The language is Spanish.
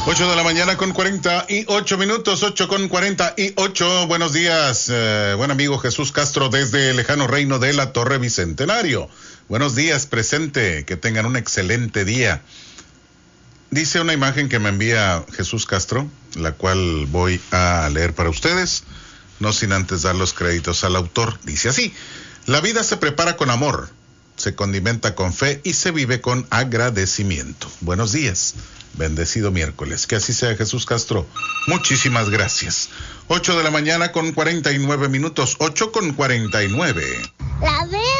8 de la mañana con 48 minutos, 8 con 48. Buenos días, buen amigo Jesús Castro desde el lejano reino de la Torre Bicentenario. Buenos días, presente, que tengan un excelente día. Dice una imagen que me envía Jesús Castro, la cual voy a leer para ustedes, no sin antes dar los créditos al autor. Dice así: la vida se prepara con amor, se condimenta con fe y se vive con agradecimiento. Buenos días. Bendecido miércoles. Que así sea, Jesús Castro. Muchísimas gracias. 8 de la mañana con 49 minutos. 8 con 49. La